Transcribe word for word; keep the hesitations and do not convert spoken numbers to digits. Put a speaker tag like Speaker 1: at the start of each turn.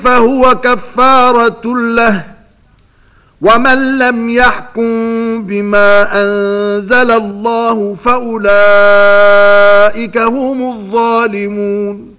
Speaker 1: فهو كفارة له ومن لم يحكم بما أنزل الله فأولئك هم الظالمون